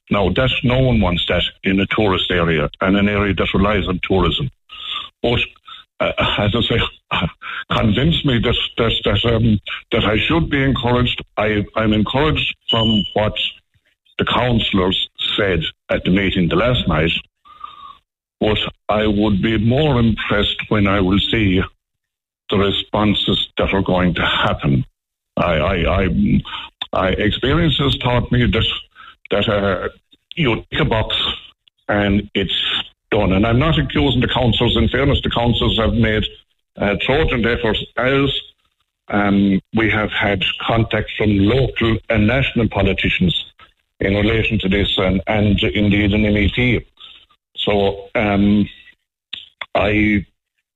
Now, no one wants that in a tourist area and an area that relies on tourism. But as I say, convince me that I should be encouraged. I'm encouraged from what the councillors said at the meeting the last night, but I would be more impressed when I will see the responses that are going to happen. Experience has taught me that you tick a box and it's done. And I'm not accusing the councils. In fairness, the councils have made Trojan efforts as we have had contact from local and national politicians in relation to this, and indeed an MEP. So I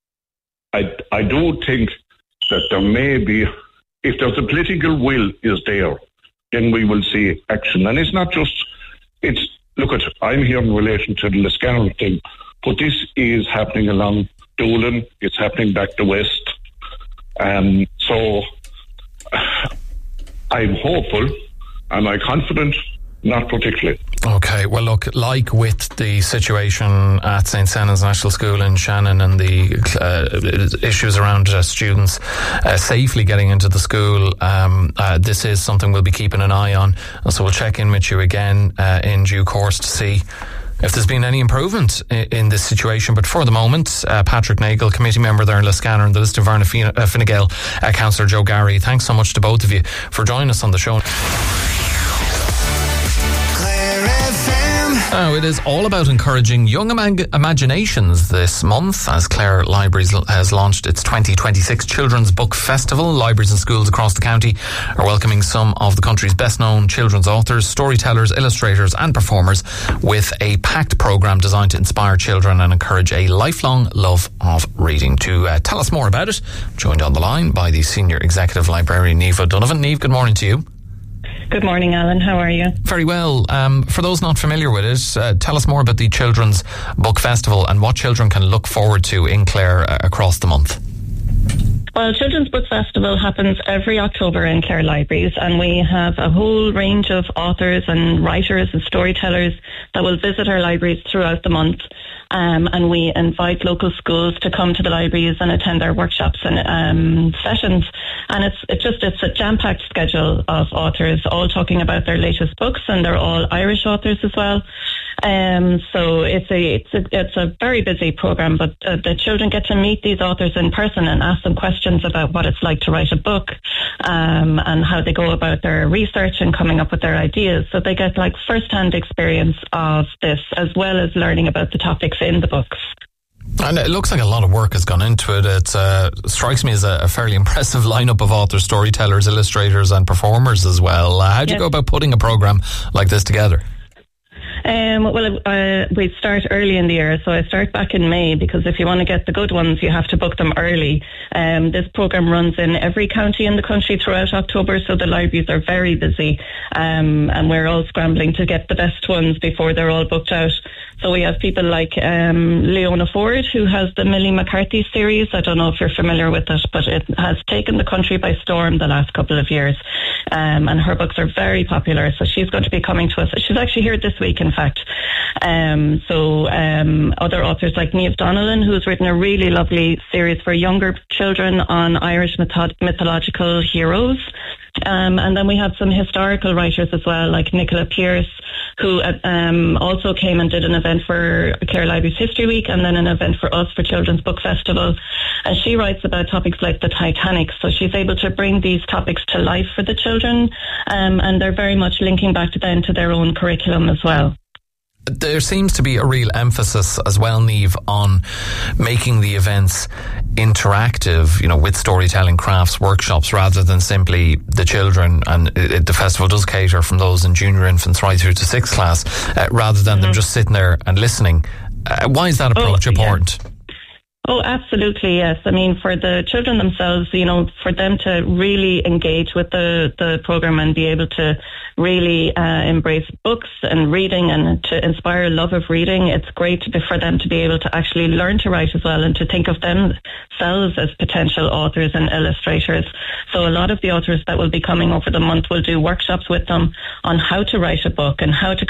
do think that there may be, if there's a political will is there, then we will see action. And it's not just, I'm here in relation to the Liscannor thing, but this is happening along Doolin, it's happening back to West. So I'm hopeful. Am I confident? Not particularly. Okay, well look, like with the situation at St. Senan's National School in Shannon and the issues around students safely getting into the school, this is something we'll be keeping an eye on. So we'll check in with you again in due course to see if there's been any improvement in this situation. But for the moment, Patrick Nagle, committee member there in Liscannor, and the list of Verna Fine Gael, Councillor Joe Garry, thanks so much to both of you for joining us on the show. Now, it is all about encouraging young imaginations this month, as Clare Libraries has launched its 2026 Children's Book Festival. Libraries and schools across the county are welcoming some of the country's best-known children's authors, storytellers, illustrators and performers with a packed programme designed to inspire children and encourage a lifelong love of reading. To tell us more about it, I'm joined on the line by the Senior Executive Librarian, Niamh O'Donovan. Niamh, good morning to you. Good morning, Alan. How are you? Very well. For those not familiar with it, tell us more about the Children's Book Festival and what children can look forward to in Clare across the month. Well, Children's Book Festival happens every October in Clare Libraries, and we have a whole range of authors and writers and storytellers that will visit our libraries throughout the month. And we invite local schools to come to the libraries and attend our workshops and sessions. And it's a jam-packed schedule of authors, all talking about their latest books, and they're all Irish authors as well. So it's a very busy program, but the children get to meet these authors in person and ask them questions about what it's like to write a book, and how they go about their research and coming up with their ideas. So they get like first-hand experience of this, as well as learning about the topics in the books. And it looks like a lot of work has gone into it. It strikes me as a fairly impressive lineup of authors, storytellers, illustrators and performers as well. How do you go about putting a programme like this together? We start early in the year, so I start back in May, because if you want to get the good ones, you have to book them early. This programme runs in every county in the country throughout October, so the libraries are very busy, and we're all scrambling to get the best ones before they're all booked out. So we have people like Leona Ford, who has the Millie McCarthy series. I don't know if you're familiar with it, but it has taken the country by storm the last couple of years, and her books are very popular. So she's going to be coming to us. She's actually here this week, in fact. Other authors like Niamh Donnellan, who's written a really lovely series for younger children on Irish mythological heroes. And then we have some historical writers as well, like Nicola Pearce, who also came and did an event for Clare Libraries History Week, and then an event for us for Children's Book Festival. And she writes about topics like the Titanic, so she's able to bring these topics to life for the children, and they're very much linking back to their own curriculum as well. There seems to be a real emphasis as well, Niamh, on making the events interactive, with storytelling, crafts, workshops, rather than simply the children. And the festival does cater from those in junior infants right through to 6th class, rather than them just sitting there and listening. Why is that approach important? Oh, absolutely, yes. I mean, for the children themselves, for them to really engage with the program and be able to really embrace books and reading, and to inspire a love of reading, it's great for them to be able to actually learn to write as well, and to think of themselves as potential authors and illustrators. So a lot of the authors that will be coming over the month will do workshops with them on how to write a book and how to